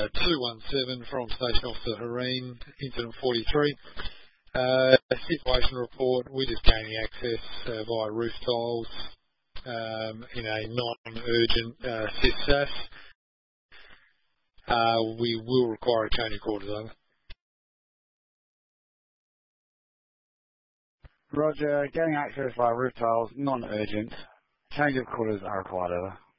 217 from Station Officer Hareen, Incident 43. Situation report, we're just gaining access via roof tiles in a non-urgent CIS-SAS. We will require a change of quarters, over. Roger, getting access via roof tiles, non-urgent. Change of quarters are required, over.